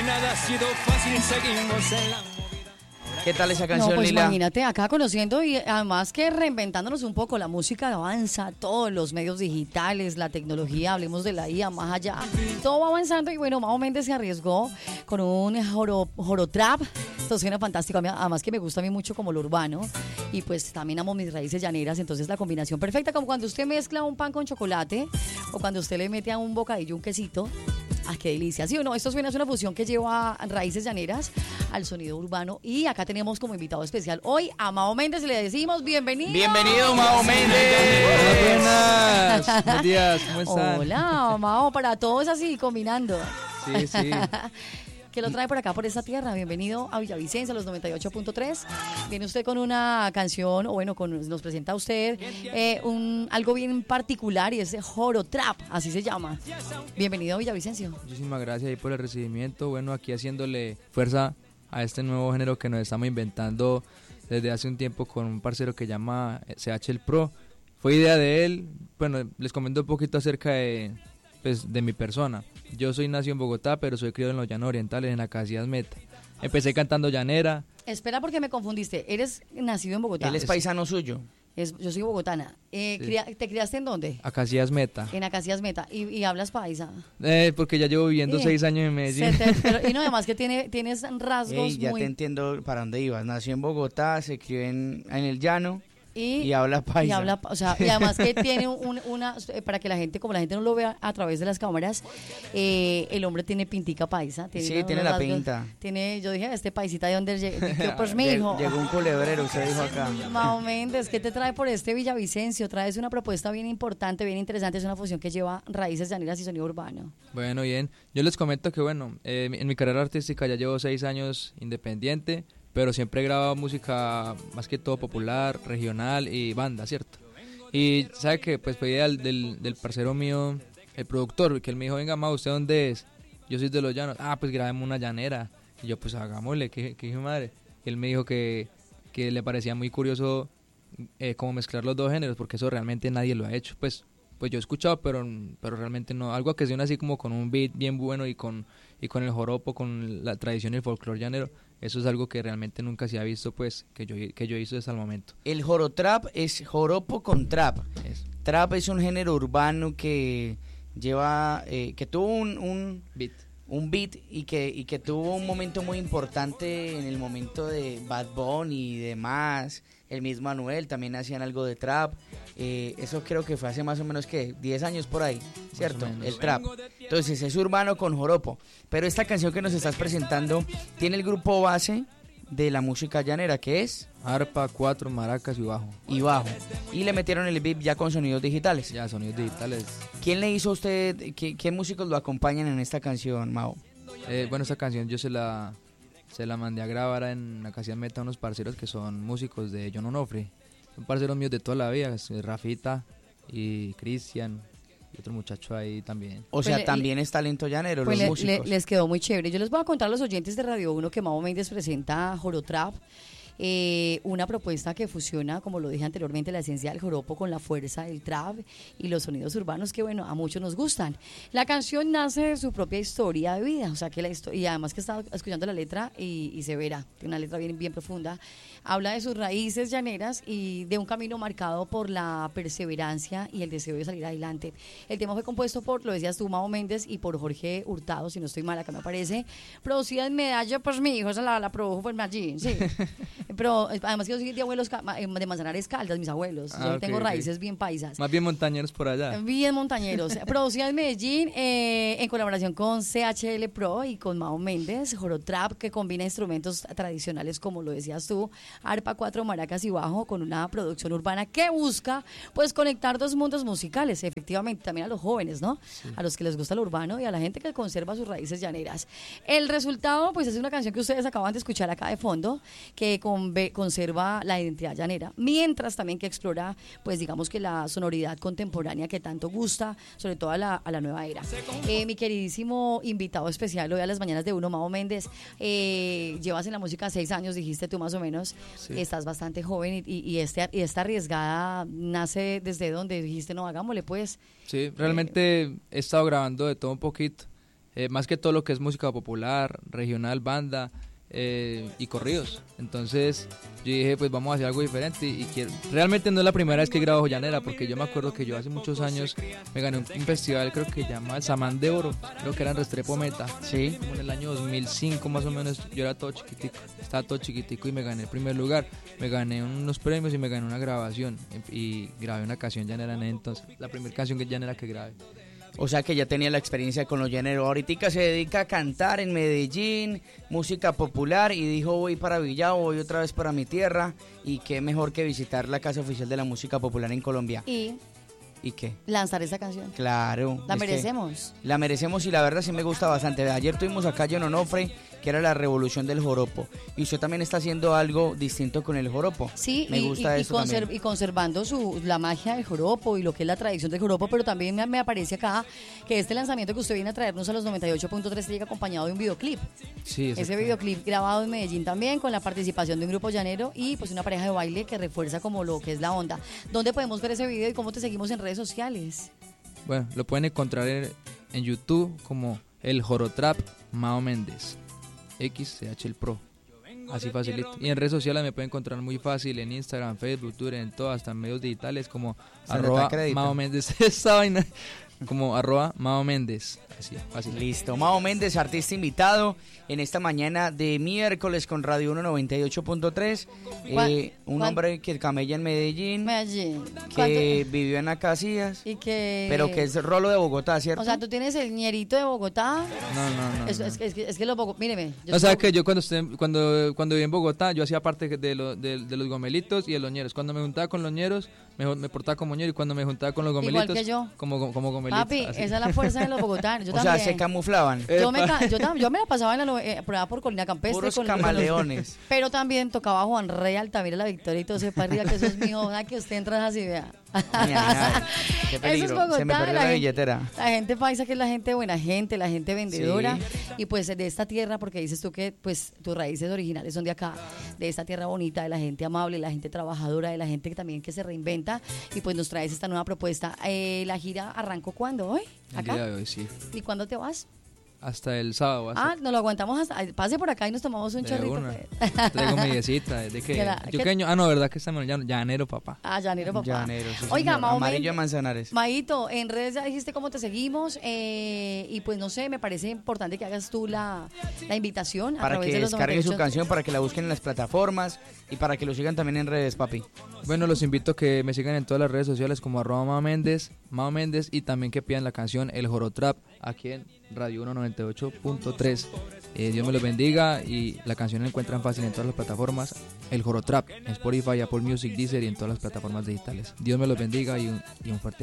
nada ha sido fácil, seguimos en la movida. ¿Qué tal esa canción, No, pues Lila? imagínate, acá conociendo y además que reinventándonos un poco, la música avanza, todos los medios digitales, la tecnología, hablemos de la IA, más allá, todo va avanzando y bueno, Mao Méndez se arriesgó con un jorotrap, esto suena fantástico, además que me gusta a mí mucho como lo urbano y pues también amo mis raíces llaneras, entonces la combinación perfecta, como cuando usted mezcla un pan con chocolate o cuando usted le mete a un bocadillo un quesito. ¡Ah, qué delicia! ¿Sí o no? Esto suena, es una fusión que lleva raíces llaneras al sonido urbano. Y acá tenemos como invitado especial hoy a Mao Méndez. Le decimos bienvenido. Bienvenido, Mao Méndez. Hola, buenas. Buenos días, ¿cómo están? Hola, Mao, para todos así, combinando. Sí, sí. ¿Qué lo trae por acá, por esta tierra? Bienvenido a Villavicencio, a los 98.3. Viene usted con una canción, o bueno, nos presenta usted algo bien particular y es Jorotrap, así se llama. Bienvenido a Villavicencio. Muchísimas gracias ahí por el recibimiento. Bueno, aquí haciéndole fuerza a este nuevo género que nos estamos inventando desde hace un tiempo con un parcero que llama CH El Pro. Fue idea de él. Bueno, les comento un poquito acerca de mi persona. Yo soy nacido en Bogotá, pero soy criado en los llanos orientales, en la Casillas Meta. Empecé cantando llanera. Espera porque me confundiste. ¿Eres nacido en Bogotá? Él es paisano suyo. Yo soy bogotana. Sí. ¿Te criaste en dónde? A Casillas Meta. En Acacias Meta. ¿Y hablas paisa? Porque ya llevo viviendo 6 años en Medellín. Y no, además que tienes rasgos Ya muy... te entiendo para dónde ibas. Nació en Bogotá, se crió en el llano. Y habla paisa. Y además que tiene para que la gente, como la gente no lo vea a través de las cámaras, el hombre tiene pintica paisa. Tiene la pinta. Yo dije, este paisita de donde llegó, pues mi hijo. Llegó un culebrero, usted dijo acá. Mao Méndez, ¿qué te trae por este Villavicencio? Traes una propuesta bien importante, bien interesante, es una fusión que lleva raíces llaneras y sonido urbano. Bueno, bien. Yo les comento que en mi carrera artística ya llevo 6 años independiente, pero siempre he grabado música más que todo popular, regional y banda, ¿cierto? Y sabe que pues fue idea del parcero mío, el productor, que él me dijo, venga, Mau, ¿usted dónde es? Yo soy de los llanos. Pues grabemos una llanera. Y yo, pues hagámosle, que hijo de madre. Y él me dijo que le parecía muy curioso cómo mezclar los dos géneros, porque eso realmente nadie lo ha hecho. Pues yo he escuchado, pero realmente no. Algo que suena así como con un beat bien bueno y con el joropo, con la tradición y el folclore llanero. Eso es algo que realmente nunca se ha visto, pues, que yo hice hasta el momento. El jorotrap es joropo con trap. Trap es un género urbano que lleva, que tuvo un beat y que tuvo un momento muy importante en el momento de Bad Bunny y demás. El mismo Anuel también hacían algo de trap. Eso creo que fue hace más o menos, 10 años por ahí, ¿cierto? El trap. Entonces es urbano con joropo. Pero esta canción que nos estás presentando tiene el grupo base de la música llanera, que es arpa, 4, maracas y bajo. Y le metieron el beat ya con sonidos digitales. Ya, sonidos digitales. ¿Quién le hizo a usted, qué músicos lo acompañan en esta canción, Mao? Esta canción yo se la mandé a grabar en la Casillas Meta a unos parceros que son músicos de John Onofre. Son parceros míos de toda la vida, Rafita y Cristian y otro muchacho ahí también. O sea, también es talento llanero, los músicos. Les quedó muy chévere. Yo les voy a contar a los oyentes de Radio 1 que Mao Méndez presenta Jorotrap. Una propuesta que fusiona, como lo dije anteriormente, la esencia del joropo con la fuerza del trap y los sonidos urbanos que, bueno, a muchos nos gustan. La canción nace de su propia historia de vida, o sea que y además que estaba escuchando la letra y se verá, tiene una letra bien, bien profunda. Habla de sus raíces llaneras y de un camino marcado por la perseverancia y el deseo de salir adelante. El tema fue compuesto por, lo decías tú, Mao Méndez, y por Jorge Hurtado, si no estoy mal, acá me aparece. Producida en Medallo, pues mi hijo se la produjo por allí, sí. Pero además yo soy de abuelos de Manzanares Caldas, mis abuelos. Yo tengo raíces bien paisas. Más bien montañeros por allá. Bien montañeros. Producida en Medellín en colaboración con CHL Pro y con Mao Méndez, Jorotrap, que combina instrumentos tradicionales, como lo decías tú, arpa, 4, maracas y bajo, con una producción urbana que busca pues conectar dos mundos musicales, efectivamente, también a los jóvenes, ¿no? Sí. A los que les gusta lo urbano y a la gente que conserva sus raíces llaneras. El resultado pues es una canción que ustedes acaban de escuchar acá de fondo, que conserva la identidad llanera, mientras también que explora pues digamos que la sonoridad contemporánea que tanto gusta, sobre todo a la nueva era. Mi queridísimo invitado especial hoy a las mañanas de Uno, Mao Méndez, llevas en la música 6 años, dijiste tú más o menos. Sí. Estás bastante joven y esta arriesgada nace desde donde dijiste, no, hagámosle pues. Sí, realmente he estado grabando de todo un poquito. más que todo lo que es música popular, regional, banda y corridos. Entonces yo dije, pues vamos a hacer algo diferente y quiero. Realmente no es la primera vez que grabo Llanera, porque yo me acuerdo que yo hace muchos años me gané un festival, creo que se llama el Samán de Oro, creo que era en Restrepo Meta, Sí. como en el año 2005 más o menos. Yo era todo chiquitico, estaba todo chiquitico y me gané el primer lugar, me gané unos premios y me gané una grabación y grabé una canción llanera en ese entonces, la primera canción llanera que grabé. O sea que ya tenía la experiencia con los llaneros. Ahorita se dedica a cantar en Medellín, música popular, y dijo, voy para Villavo, voy otra vez para mi tierra, y qué mejor que visitar la casa oficial de la música popular en Colombia. Y ¿Y qué? lanzar esa canción. Claro. La es que merecemos. la merecemos y la verdad sí me gusta bastante. Ayer tuvimos acá John Onofre, que era la revolución del joropo. Y usted también está haciendo algo distinto con el joropo. Sí, me gusta eso también. y conservando la magia del joropo y lo que es la tradición del joropo, pero también me aparece acá que este lanzamiento que usted viene a traernos a los 98.3 llega acompañado de un videoclip. Sí, Ese videoclip grabado en Medellín también, con la participación de un grupo llanero y pues una pareja de baile que refuerza como lo que es la onda. ¿Dónde podemos ver ese video y cómo te seguimos en redes sociales? Bueno, lo pueden encontrar en YouTube como el Jorotrap Mao Méndez, XCH el Pro, así facilito. Y en redes sociales me pueden encontrar muy fácil, en Instagram, Facebook, Twitter, en todas, hasta en medios digitales como @Mao Méndez, esa vaina, como @Mao Méndez, así, fácil. Listo, Mao Méndez, artista invitado en esta mañana de miércoles con Radio 1 98.3, un hombre que camella en Medellín, Medellín. que vivió en Acacias, Y que... pero que es rolo de Bogotá, ¿cierto? O sea, tú tienes el ñerito de Bogotá. No. Es que los Bogotá... Míreme. O sea que yo cuando viví en Bogotá, yo hacía parte de los gomelitos y de los ñeros. Cuando me juntaba con los ñeros, me portaba como ñero, y cuando me juntaba con los gomelitos, Igual que yo. como gomelito. Papi, así. esa es la fuerza de los bogotanos. Yo o también. sea, se camuflaban. Yo me la pasaba por allá por Colina Campestre. Puros con camaleones. Pero también tocaba Juan Rey, Altamira, La Victoria y todo ese para arriba, que eso es mi joda, que usted entra así, vea. Ay, qué Eso peligro, es Bogotá, se me perdió la billetera. La gente paisa, que es la gente buena gente, la gente vendedora. Sí. Y pues de esta tierra, porque dices tú que pues tus raíces originales son de acá, de esta tierra bonita, de la gente amable, de la gente trabajadora, de la gente que también que se reinventa. Y pues nos traes esta nueva propuesta. ¿La gira arrancó cuándo? ¿Hoy? El día ¿Acá? de hoy, sí. ¿Y cuándo te vas? Hasta el sábado. Nos lo aguantamos hasta... Pase por acá y nos tomamos un de chorrito. una. Pues. Traigo mi yesita. ¿De qué? ¿Qué la- ¿Yo qué- qué año? Ah, no, ¿verdad que estamos llanero, papá? Llanero, papá. Llanero, sí, Oiga, señor. Mao Amarillo de Méndez, Manzanares. Maito, en redes ya dijiste cómo te seguimos y pues no sé, me parece importante que hagas tú la invitación a Para través que de los descarguen su 98. canción, para que la busquen en las plataformas y para que lo sigan también en redes, papi. Bueno, los invito a que me sigan en todas las redes sociales como @Mao Méndez, y también que pidan la canción El Jorotrap aquí en Radio 1 98.3. Dios me los bendiga, y la canción la encuentran fácil en todas las plataformas. El Jorotrap en Spotify, Apple Music, Deezer y en todas las plataformas digitales. Dios me los bendiga y un fuerte